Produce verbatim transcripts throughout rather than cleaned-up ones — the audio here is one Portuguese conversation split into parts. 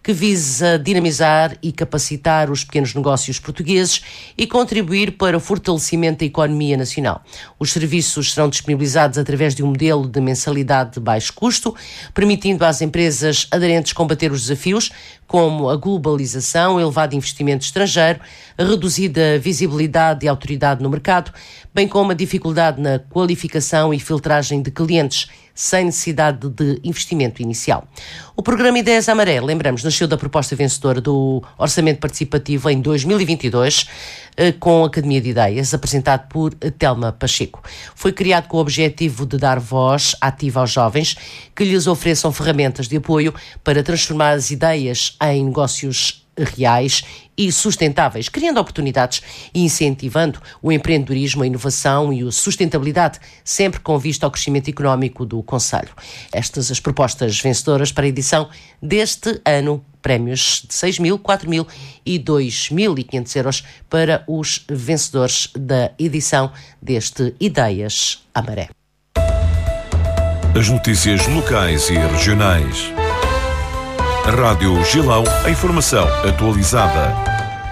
que visa dinamizar e capacitar os pequenos negócios portugueses e contribuir para o fortalecimento da economia nacional. Os serviços serão disponibilizados através de um modelo de mensalidade de baixo custo, permitindo às empresas aderentes combater os desafios, como a globalização, o elevado investimento estrangeiro, a reduzida visibilidade e autoridade no mercado, bem como a dificuldade na qualificação e filtragem de clientes, sem necessidade de investimento inicial. O programa Ideias Amaré, lembramos, nasceu da proposta vencedora do Orçamento Participativo em dois mil e vinte e dois, com a Academia de Ideias, apresentado por Telma Pacheco. Foi criado com o objetivo de dar voz ativa aos jovens que lhes ofereçam ferramentas de apoio para transformar as ideias em negócios reais e sustentáveis, criando oportunidades e incentivando o empreendedorismo, a inovação e a sustentabilidade, sempre com vista ao crescimento económico do concelho. Estas as propostas vencedoras para a edição deste ano. Prémios de seis mil, quatro mil e dois mil e quinhentos euros para os vencedores da edição deste Ideias Amaré. As notícias locais e regionais. Rádio Gilão, a informação atualizada.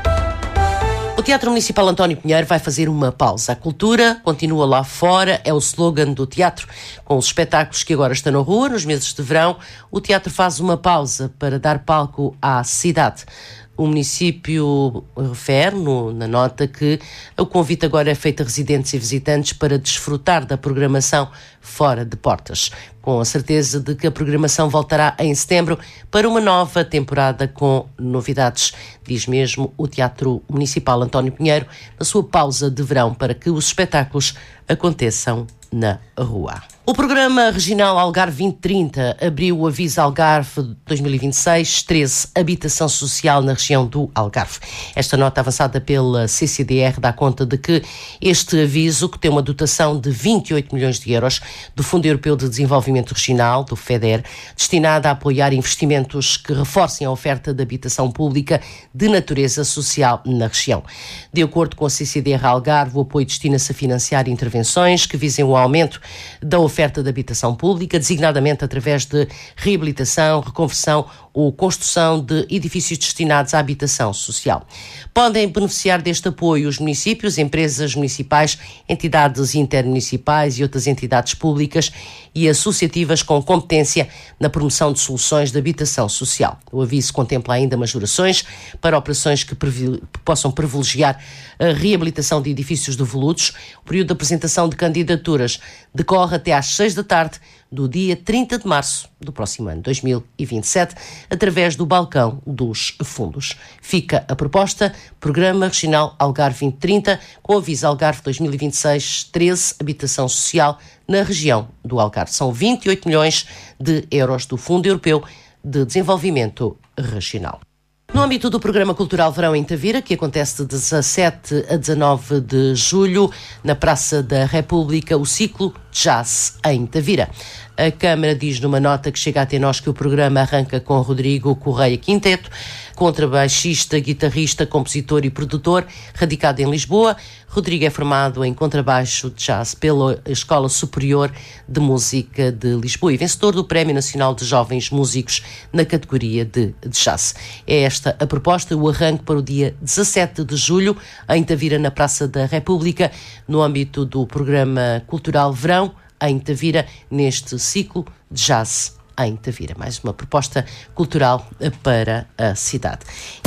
O Teatro Municipal António Pinheiro vai fazer uma pausa. A cultura continua lá fora, é o slogan do teatro. Com os espetáculos que agora estão na rua, nos meses de verão, o teatro faz uma pausa para dar palco à cidade. O município refere no, na nota que o convite agora é feito a residentes e visitantes para desfrutar da programação fora de portas, com a certeza de que a programação voltará em setembro para uma nova temporada com novidades, diz mesmo o Teatro Municipal António Pinheiro, na sua pausa de verão para que os espetáculos aconteçam na rua. O programa regional Algarve vinte trinta abriu o aviso Algarve dois mil e vinte e seis, treze, habitação social na região do Algarve. Esta nota avançada pela C C D R dá conta de que este aviso, que tem uma dotação de vinte e oito milhões de euros do Fundo Europeu de Desenvolvimento Regional, do FEDER, destinado a apoiar investimentos que reforcem a oferta de habitação pública de natureza social na região. De acordo com a C C D R Algarve, o apoio destina-se a financiar intervenções que visem o aumento da oferta oferta de habitação pública, designadamente através de reabilitação, reconversão ou construção de edifícios destinados à habitação social. Podem beneficiar deste apoio os municípios, empresas municipais, entidades intermunicipais e outras entidades públicas e associativas com competência na promoção de soluções de habitação social. O aviso contempla ainda majorações para operações que privile- possam privilegiar a reabilitação de edifícios devolutos. O período de apresentação de candidaturas decorre até às seis da tarde do dia trinta de março do próximo ano, dois mil e vinte e sete, através do balcão dos fundos. Fica a proposta, Programa Regional Algarve vinte trinta, com aviso Algarve dois mil e vinte e seis, treze, habitação social na região do Algarve. São vinte e oito milhões de euros do Fundo Europeu de Desenvolvimento Regional. No âmbito do Programa Cultural Verão em Tavira, que acontece de dezassete a dezanove de julho, na Praça da República, o ciclo Jazz em Tavira. A Câmara diz numa nota que chega até nós que o programa arranca com Rodrigo Correia Quinteto, contrabaixista, guitarrista, compositor e produtor, radicado em Lisboa. Rodrigo é formado em contrabaixo de jazz pela Escola Superior de Música de Lisboa e vencedor do Prémio Nacional de Jovens Músicos na categoria de jazz. É esta a proposta, o arranque para o dia dezassete de julho, em Tavira, na Praça da República, no âmbito do Programa Cultural Verão em Tavira, neste ciclo de jazz em Tavira. Mais uma proposta cultural para a cidade.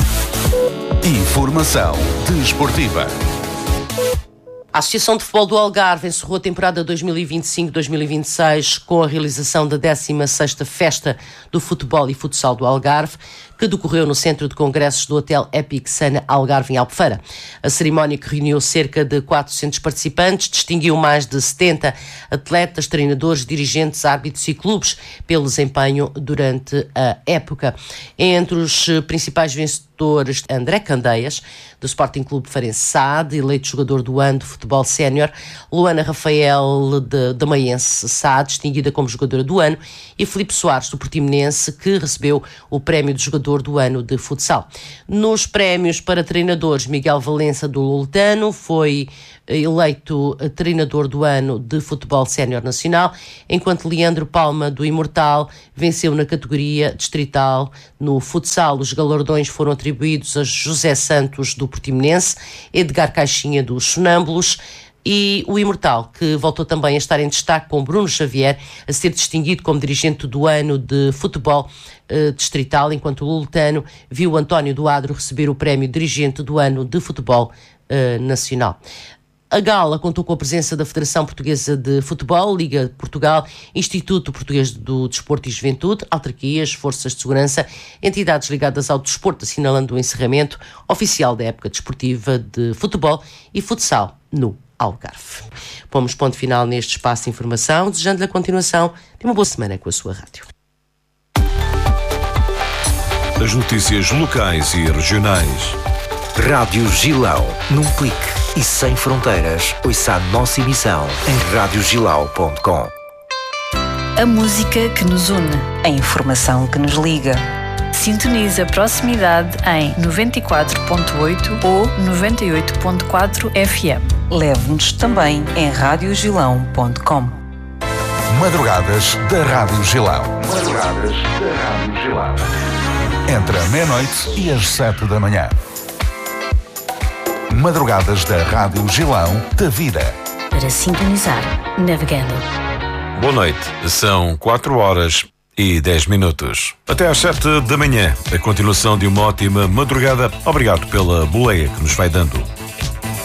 Informação desportiva. A Associação de Futebol do Algarve encerrou a temporada dois mil e vinte e cinco dois mil e vinte e seis com a realização da décima sexta Festa do Futebol e Futsal do Algarve, que decorreu no Centro de Congressos do Hotel Epic Sana Algarve, em Albufeira. A cerimónia, que reuniu cerca de quatrocentos participantes, distinguiu mais de setenta atletas, treinadores, dirigentes, árbitros e clubes pelo desempenho durante a época. Entre os principais vencedores, André Candeias, do Sporting Clube Farense Sade, eleito jogador do ano do futebol sénior, Luana Rafael, de, de Maiense Sade, distinguida como jogadora do ano, e Filipe Soares, do Portimonense, que recebeu o prémio de jogador do ano de futsal. Nos prémios para treinadores, Miguel Valença, do Loletano, foi eleito treinador do ano de futebol sénior nacional, enquanto Leandro Palma, do Imortal, venceu na categoria distrital. No futsal, os galardões foram atribuídos a José Santos, do Portimonense, Edgar Caixinha, dos Sonâmbulos, e o Imortal, que voltou também a estar em destaque com Bruno Xavier, a ser distinguido como dirigente do ano de futebol eh, distrital, enquanto o Luletano viu António do Adro receber o prémio dirigente do ano de futebol eh, nacional. A gala contou com a presença da Federação Portuguesa de Futebol, Liga de Portugal, Instituto Português do Desporto e Juventude, autarquias, forças de segurança, entidades ligadas ao desporto, assinalando o encerramento oficial da época desportiva de futebol e futsal no Algarve. Pomos ponto final neste espaço de informação, desejando-lhe a continuação de uma boa semana com a sua rádio. As notícias locais e regionais. Rádio Gilão, num clique e sem fronteiras. Ouça a nossa emissão em rádio gilau ponto com. A música que nos une, a informação que nos liga. Sintoniza a proximidade em noventa e quatro ponto oito ou noventa e oito ponto quatro F M. Leve-nos também em rádio gilão ponto com. Madrugadas da Rádio Gilão. Madrugadas da Rádio Gilão. Entre a meia-noite e as sete da manhã. Madrugadas da Rádio Gilão da Vida. Para sintonizar, navegando. Boa noite, são quatro horas e dez minutos. Até às sete da manhã, a continuação de uma ótima madrugada. Obrigado pela boleia que nos vai dando.